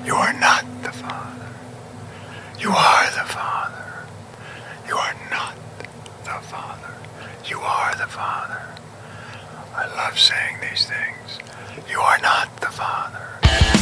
You are not the Father. You are the Father. You are not the Father. You are the Father. I love saying these things. You are not the Father.